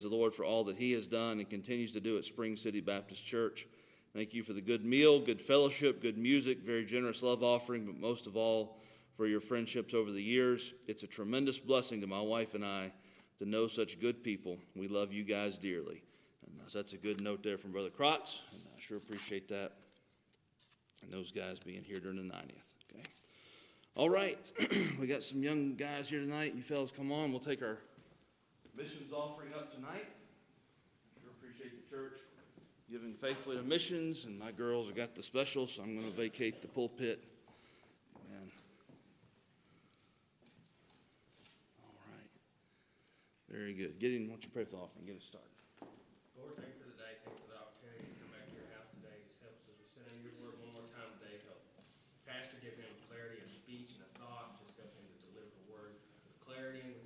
the Lord for all that he has done and continues to do at Spring City Baptist Church. Thank you for the good meal, good fellowship, good music, very generous love offering, but most of all, for your friendships over the years. It's a tremendous blessing to my wife and I to know such good people. We love you guys dearly. And so that's a good note there from Brother Krotz, and I sure appreciate that. And those guys being here during the 90th. Okay. All right. We got some young guys here tonight. You fellas come on. We'll take our missions offering up tonight. Sure appreciate the church giving faithfully to missions, and my girls have got the special, so I'm going to vacate the pulpit. Amen. All right. Very good. Gideon, why don't you pray for the offering? Get us started. Lord, thank you for the day. Thank you for the opportunity to come back to your house today. Just help us as we sit in your word one more time today. Help Pastor give him clarity of speech and of thought. Just help him to deliver the word with clarity and with